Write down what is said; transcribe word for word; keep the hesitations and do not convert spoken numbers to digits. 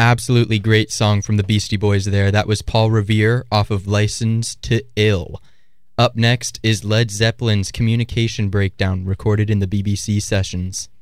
absolutely great song from the Beastie Boys there. That was Paul Revere off of License to Ill. Up next is Led Zeppelin's Communication Breakdown, recorded in the B B C Sessions.